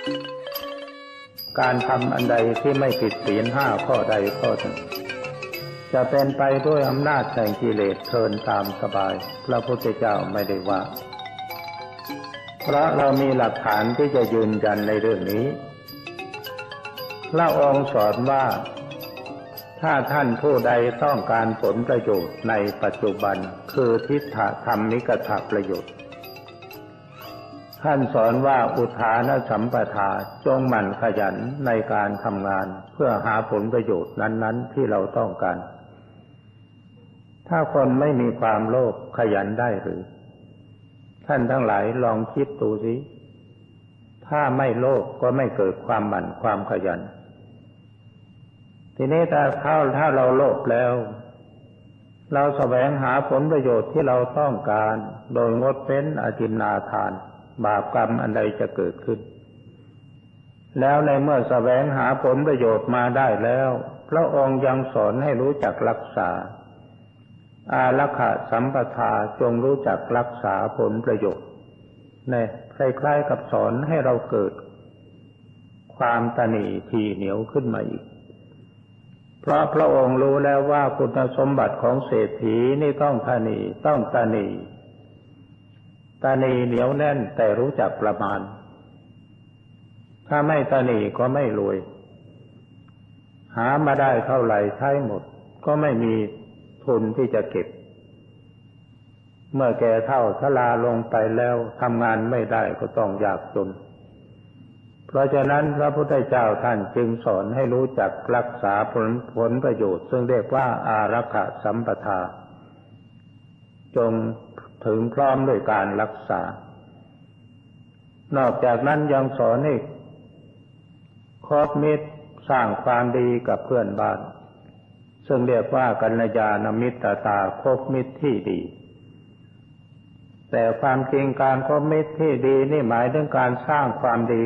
การทำอันใดที่ไม่ผิดศีลห้าข้อใดข้อหนึ่งจะเป็นไปด้วยอำนาจแห่งกิเลสเทินตามสบายพระพุทธเจ้าไม่ได้ว่าเพราะเรามีหลักฐานที่จะยืนยันในเรื่องนี้พระองค์สอนว่าถ้าท่านผู้ใดต้องการผลประโยชน์ในปัจจุบันคือทิฏฐธรรมิกถประโยชน์ท่านสอนว่าอุทานสัมปทาจงหมั่นขยันในการทำงานเพื่อหาผลประโยชน์นั้นๆที่เราต้องการถ้าคนไม่มีความโลภขยันได้หรือท่านทั้งหลายลองคิดดูสิถ้าไม่โลภก็ไม่เกิดความหมั่นความขยันทีนี้ถ้าเราโลภแล้วเราแสวงหาผลประโยชน์ที่เราต้องการโดยงดเว้นอทินนาทานบาปกรรมอันใดจะเกิดขึ้นแล้วในเมื่อแสวงหาผลประโยชน์มาได้แล้วพระองค์ยังสอนให้รู้จักรักษาอารักขสัมปทาจงรู้จักรักษาผลประโยชน์เนี่ยคล้ายๆกับสอนให้เราเกิดความตณีทีเหนียวขึ้นมาอีกเพราะพระองค์รู้แล้วว่าคุณสมบัติของเศรษฐีนี่ต้องตณีเหนียวแน่นแต่รู้จักประมาณถ้าไม่ตณีก็ไม่รวยหามาได้เท่าไหร่ใช้หมดก็ไม่มีทุนที่จะเก็บเมื่อแก่เฒ่าชราลงไปแล้วทำงานไม่ได้ก็ต้องยากจนเพราะฉะนั้นพระพุทธเจ้าท่านจึงสอนให้รู้จักรักษาผลประโยชน์ซึ่งเรียกว่าอารักขสัมปทาจงถึงพร้อมด้วยการรักษานอกจากนั้นยังสอนให้คบมิตรสร้างความดีกับเพื่อนบ้านซึ่งเรียกว่ากัลยาณมิตรตาคบมิตรที่ดีแต่ความจริงการคบมิตรที่ดีนี่หมายถึงการสร้างความดี